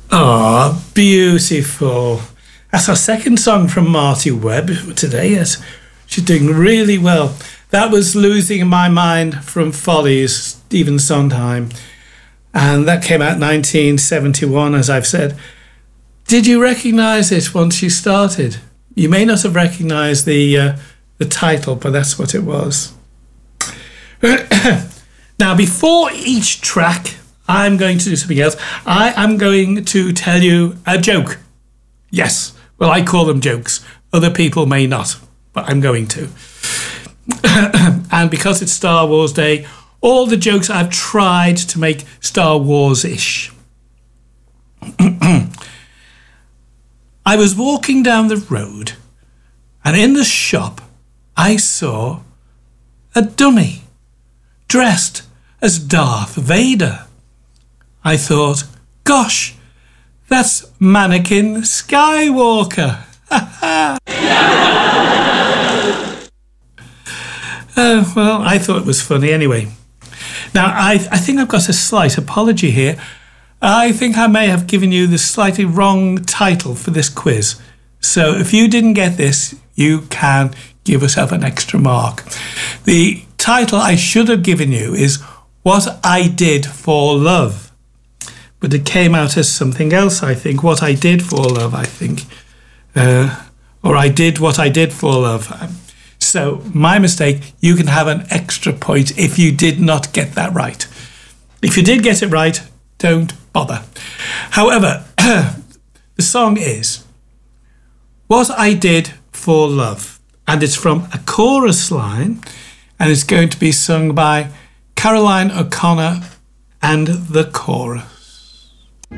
Oh, beautiful. That's our second song from Marty Webb today. Yes, she's doing really well. That was Losing My Mind from Follies, Stephen Sondheim. And that came out 1971, as I've said. Did you recognise it once you started? You may not have recognised the title, but that's what it was. Now, before each track, I'm going to do something else. I am going to tell you a joke. Yes, well, I call them jokes. Other people may not, but I'm going to. And because it's Star Wars Day, all the jokes I've tried to make Star Wars-ish. I was walking down the road, and in the shop, I saw a dummy dressed as Darth Vader. I thought, gosh, that's Mannequin Skywalker. Well, I thought it was funny anyway. Now, I think I've got a slight apology here. I think I may have given you the slightly wrong title for this quiz. So if you didn't get this, you can give yourself an extra mark. The title I should have given you is What I Did for Love. But it came out as something else, I think. What I Did for Love, I think. Or I Did What I Did for Love. So, my mistake, you can have an extra point if you did not get that right. If you did get it right, don't bother. However, the song is What I Did for Love. And it's from a chorus line, and it's going to be sung by Caroline O'Connor and the chorus.